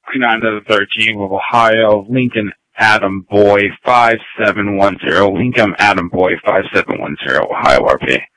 29 to the 13th of Ohio, Lincoln Adam Boy 5710. Lincoln Adam Boy 5710, Ohio RP.